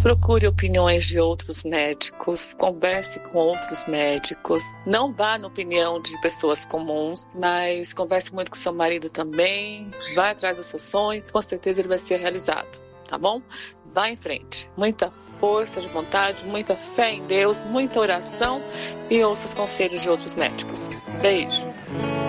Procure opiniões de outros médicos, converse com outros médicos. Não vá na opinião de pessoas comuns, mas converse muito com seu marido também. Vai atrás do seu sonho, com certeza ele vai ser realizado, tá bom? Vá em frente. Muita força de vontade, muita fé em Deus, muita oração e ouça os conselhos de outros médicos. Beijo!